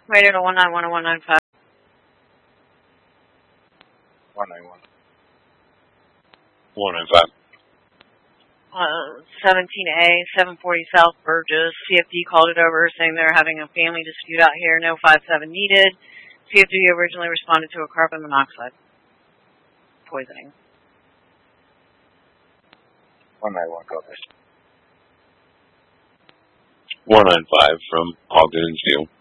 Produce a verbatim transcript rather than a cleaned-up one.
Radio to one nine one one nine five. one nine one. one nine five. Uh, seventeen A, seven forty South Burgess. C F D called it over saying they're having a family dispute out here. No five seven needed. C F D originally responded to a carbon monoxide poisoning. one nine one, go this. one nine five from Ogden and Steele.